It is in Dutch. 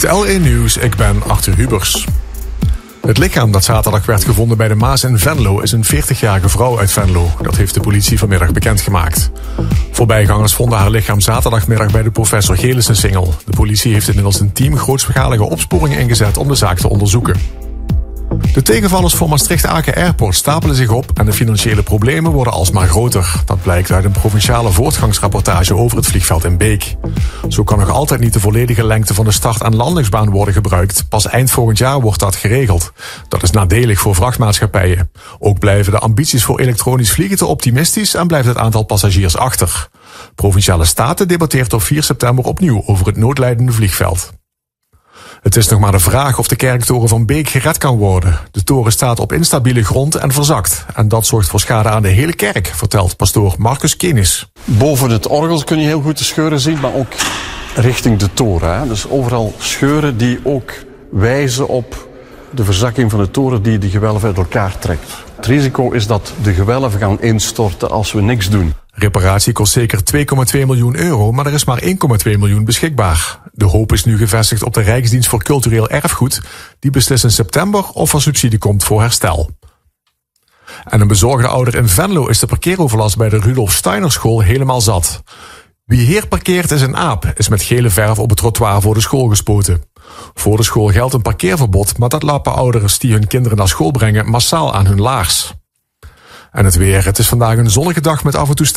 Met LE Nieuws, ik ben Arthur Hubers. Het lichaam dat zaterdag werd gevonden bij de Maas in Venlo is een 40-jarige vrouw uit Venlo. Dat heeft de politie vanmiddag bekendgemaakt. Voorbijgangers vonden haar lichaam zaterdagmiddag bij de Professor Gelissensingel. De politie heeft inmiddels een team grootschalige opsporingen ingezet om de zaak te onderzoeken. De tegenvallers voor Maastricht-Aken Airport stapelen zich op en de financiële problemen worden alsmaar groter. Dat blijkt uit een provinciale voortgangsrapportage over het vliegveld in Beek. Zo kan nog altijd niet de volledige lengte van de start- en landingsbaan worden gebruikt. Pas eind volgend jaar wordt dat geregeld. Dat is nadelig voor vrachtmaatschappijen. Ook blijven de ambities voor elektronisch vliegen te optimistisch en blijft het aantal passagiers achter. Provinciale Staten debatteert op 4 september opnieuw over het noodlijdende vliegveld. Het is nog maar de vraag of de kerktoren van Beek gered kan worden. De toren staat op instabiele grond en verzakt. En dat zorgt voor schade aan de hele kerk, vertelt pastoor Marcus Kenis. Boven het orgel kun je heel goed de scheuren zien, maar ook richting de toren. Hè? Dus overal scheuren die ook wijzen op de verzakking van de toren die de gewelven uit elkaar trekt. Het risico is dat de gewelven gaan instorten als we niks doen. Reparatie kost zeker 2,2 miljoen euro, maar er is maar 1,2 miljoen beschikbaar. De hoop is nu gevestigd op de Rijksdienst voor Cultureel Erfgoed. Die beslist in september of er subsidie komt voor herstel. En een bezorgde ouder in Venlo is de parkeeroverlast bij de Rudolf Steiner school helemaal zat. Wie hier parkeert is een aap, is met gele verf op het trottoir voor de school gespoten. Voor de school geldt een parkeerverbod, maar dat laten ouders die hun kinderen naar school brengen massaal aan hun laars. En het weer. Het is vandaag een zonnige dag met af en toe